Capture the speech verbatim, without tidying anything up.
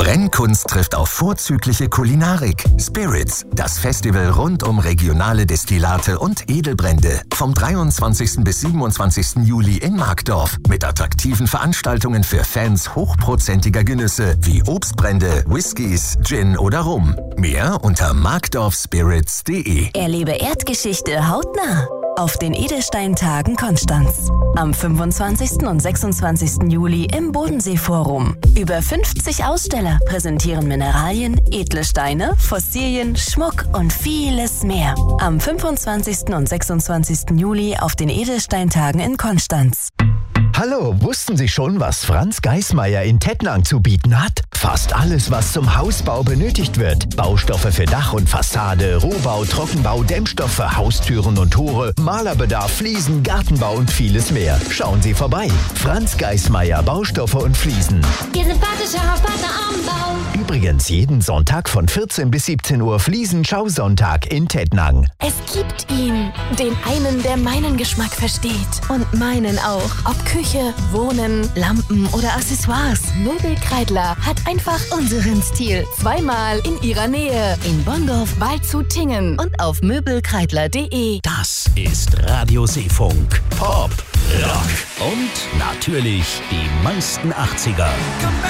Brennkunst trifft auf vorzügliche Kulinarik. Spirits, das Festival rund um regionale Destillate und Edelbrände. Vom dreiundzwanzigsten bis siebenundzwanzigsten Juli in Markdorf. Mit attraktiven Veranstaltungen für Fans hochprozentiger Genüsse wie Obstbrände, Whiskys, Gin oder Rum. Mehr unter markdorf spirits punkt de. Erlebe Erdgeschichte hautnah auf den Edelsteintagen Konstanz. Am fünfundzwanzigsten und sechsundzwanzigsten Juli im Bodensee-Forum. Über fünfzig Aussteller präsentieren Mineralien, edle Steine, Fossilien, Schmuck und vieles mehr. Am fünfundzwanzigsten und sechsundzwanzigsten Juli auf den Edelsteintagen in Konstanz. Hallo, wussten Sie schon, was Franz Geismeier in Tettnang zu bieten hat? Fast alles, was zum Hausbau benötigt wird. Baustoffe für Dach und Fassade, Rohbau, Trockenbau, Dämmstoffe, Haustüren und Tore, Malerbedarf, Fliesen, Gartenbau und vieles mehr. Schauen Sie vorbei. Franz Geismeier, Baustoffe und Fliesen. Ihr sympathischer Hauspartner am Bau. Übrigens jeden Sonntag von vierzehn bis siebzehn Uhr Fliesen-Schausonntag in Tettnang. Es gibt ihn, den einen, der meinen Geschmack versteht. Und meinen auch. Ob Küche, Wohnen, Lampen oder Accessoires. Möbelkreidler hat einfach unseren Stil. Zweimal in ihrer Nähe. In Bonndorf, Waldshut-Tingen und auf möbelkreidler punkt de. Das ist Radio Seefunk. Pop, Rock und natürlich die meisten achtziger.